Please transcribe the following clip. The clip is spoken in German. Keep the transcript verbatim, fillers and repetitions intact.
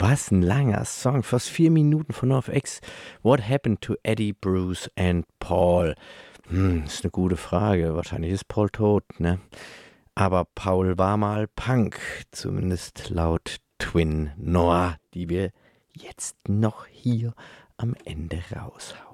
Was ein langer Song, fast vier Minuten von NoFX. What happened to Eddie, Bruce and Paul? Hm, ist eine gute Frage. Wahrscheinlich ist Paul tot, ne? Aber Paul war mal Punk, zumindest laut Twin Noah, die wir jetzt noch hier am Ende raushauen.